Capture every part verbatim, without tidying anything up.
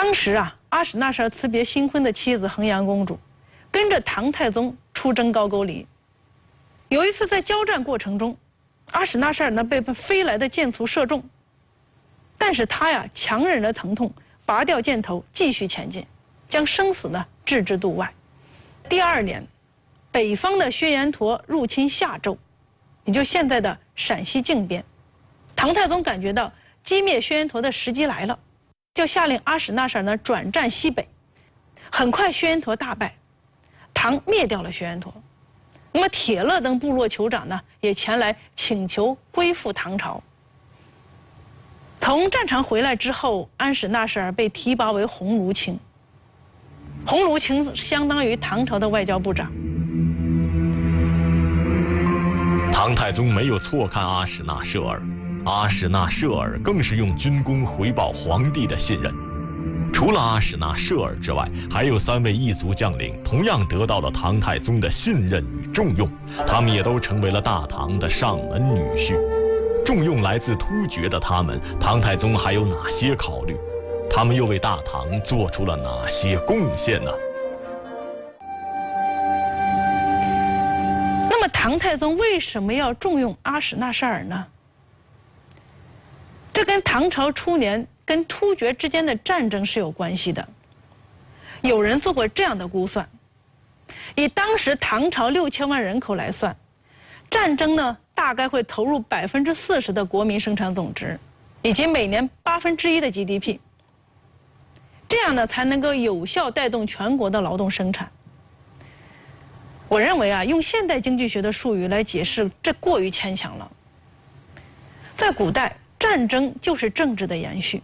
当时啊，阿史那氏辞别新婚的妻子衡阳公主，跟着唐太宗出征高句丽。有一次在交战过程中，阿史那氏呢被飞来的箭簇射中，但是他呀强忍着疼痛，拔掉箭头，继续前进，将生死呢置之度外。第二年，北方的薛延陀入侵夏州，也就现在的陕西靖边。唐太宗感觉到击灭薛延陀的时机来了，就下令阿史那氏呢转战西北。很快薛延陀大败，唐灭掉了薛延陀。那么铁勒等部落酋长呢也前来请求归附唐朝。从战场回来之后，安史那氏被提拔为鸿胪卿。鸿胪卿相当于唐朝的外交部长。 唐太宗没有错看阿史那舍尔，阿史那舍尔更是用军功回报皇帝的信任。除了阿史那舍尔之外，还有三位异族将领同样得到了唐太宗的信任与重用，他们也都成为了大唐的上门女婿。重用来自突厥的他们，唐太宗还有哪些考虑？他们又为大唐做出了哪些贡献呢？ 那么唐太宗为什么要重用阿史那氏尔呢？这跟唐朝初年跟突厥之间的战争是有关系的。有人做过这样的估算，以当时唐朝六千万人口来算，战争呢大概会投入百分之四十的国民生产总值，以及每年八分之一的 G D P。这样呢才能够有效带动全国的劳动生产。我认为啊，用现代经济学的术语来解释，这过于牵强了。在古代，战争就是政治的延续。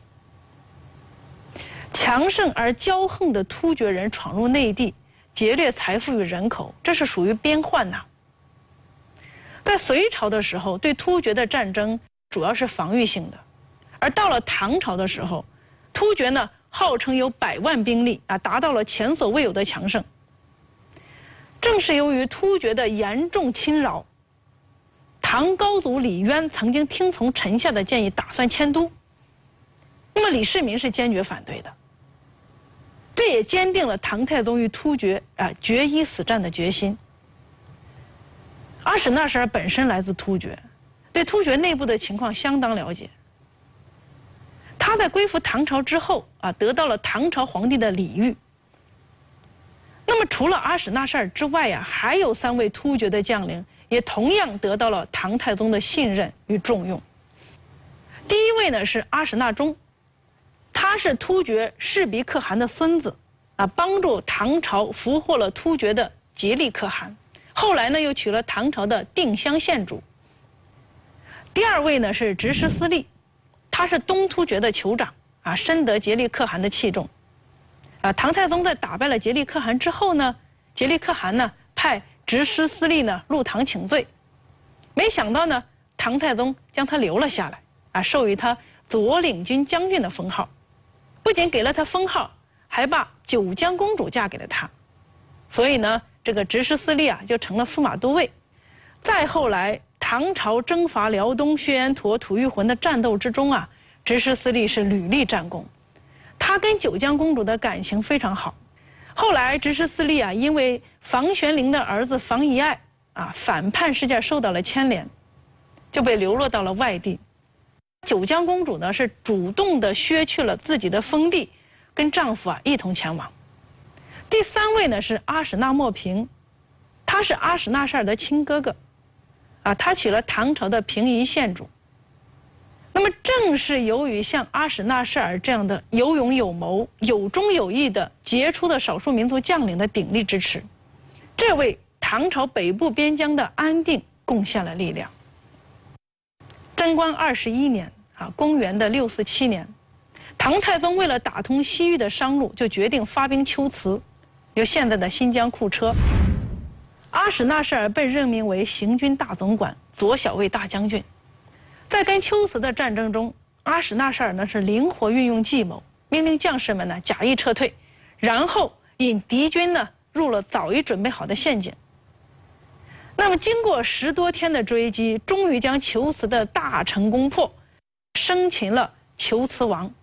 强盛而骄横的突厥人闯入内地，劫掠财富与人口，这是属于边患呐。在隋朝的时候，对突厥的战争主要是防御性的，而到了唐朝的时候，突厥呢号称有百万兵力啊，达到了前所未有的强盛。正是由于突厥的严重侵扰，唐高祖李渊曾经听从臣下的建议，打算迁都。那么李世民是坚决反对的，这也坚定了唐太宗与突厥啊决一死战的决心。阿史那氏尔本身来自突厥，对突厥内部的情况相当了解。他在归附唐朝之后啊，得到了唐朝皇帝的礼遇。那么除了阿史那氏尔之外呀、啊，还有三位突厥的将领也同样得到了唐太宗的信任与重用。第一位呢是阿史那忠，他是突厥赤鼻可汗的孙子，啊，帮助唐朝俘获了突厥的颉利可汗，后来呢又娶了唐朝的定襄县主。第二位呢是执师司隶，他是东突厥的酋长，啊，深得颉利可汗的器重。啊，唐太宗在打败了颉利可汗之后呢，颉利可汗呢派执师司隶呢入唐请罪，没想到呢，唐太宗将他留了下来，啊，授予他左领军将军的封号，不仅给了他封号，还把九江公主嫁给了他，所以呢，这个执师司隶啊就成了驸马都尉。再后来，唐朝征伐辽东薛延陀、吐谷浑的战斗之中啊，执师司隶是屡立战功，他跟九江公主的感情非常好。后来执师司隶啊，因为房玄龄的儿子房遗爱啊反叛事件受到了牵连，就被流落到了外地。九江公主呢是主动的削去了自己的封地，跟丈夫啊一同前往。第三位呢是阿史那默平，他是阿史那氏尔的亲哥哥，啊，他娶了唐朝的平夷县主。那么正是由于像阿史那氏尔这样的有勇有谋、有忠有义的杰出的少数民族将领的鼎力支持，这为唐朝北部边疆的安定贡献了力量。贞观二十一年啊，公元的六四七年，唐太宗为了打通西域的商路，就决定发兵龟兹，有现在的新疆库车。阿史那氏尔被任命为行军大总管、左小卫大将军。在跟龟兹的战争中，阿史那氏尔呢是灵活运用计谋，命令将士们呢假意撤退，然后引敌军呢入了早已准备好的陷阱。那么经过十多天的追击，终于将龟兹的大城攻破，生擒了龟兹王。